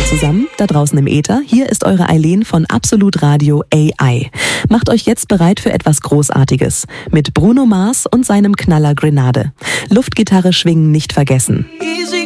zusammen, da draußen im Äther. Hier ist eure Eileen von Absolut Radio AI. Macht euch jetzt bereit für etwas Großartiges. Mit Bruno Mars und seinem Knaller Grenade. Luftgitarre schwingen nicht vergessen.